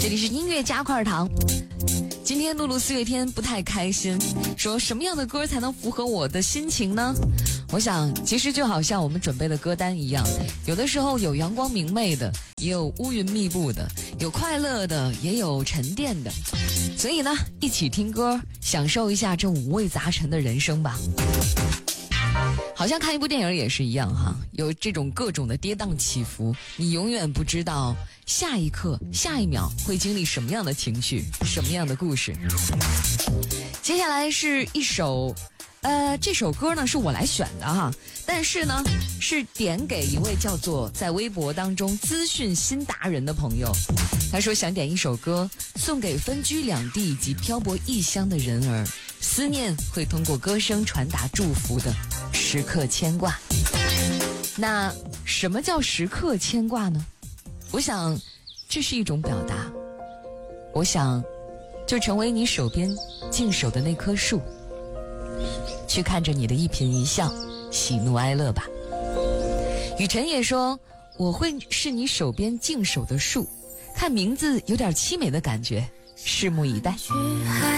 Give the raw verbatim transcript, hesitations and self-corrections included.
这里是音乐加块糖。今天露露四月天不太开心，说什么样的歌才能符合我的心情呢？我想其实就好像我们准备的歌单一样，有的时候有阳光明媚的，也有乌云密布的，有快乐的，也有沉淀的。所以呢，一起听歌，享受一下这五味杂陈的人生吧。好像看一部电影也是一样哈，有这种各种的跌宕起伏，你永远不知道下一刻下一秒会经历什么样的情绪，什么样的故事。接下来是一首呃，这首歌呢是我来选的哈，但是呢是点给一位叫做在微博当中资讯新达人的朋友，他说想点一首歌送给分居两地以及漂泊异乡的人儿，思念会通过歌声传达祝福的，时刻牵挂。那什么叫时刻牵挂呢？我想这是一种表达，我想就成为你手边静守的那棵树，去看着你的一颦一笑，喜怒哀乐吧。雨辰也说我会是你手边静守的树，看名字有点凄美的感觉，拭目以待。